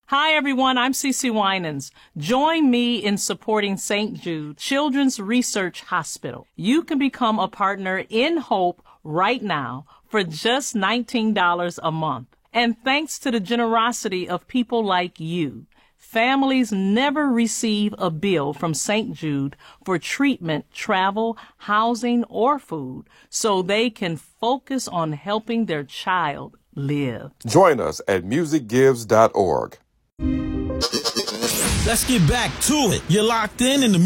Hi, everyone. I'm Cece Winans. Join me in supporting St. Jude Children's Research Hospital. You can become a partner in Hope right now for just $19 a month. And thanks to the generosity of people like you, families never receive a bill from St. Jude for treatment, travel, housing, or food, so they can focus on helping their child live. Join us at musicgives.org. Let's get back to it. You're locked in the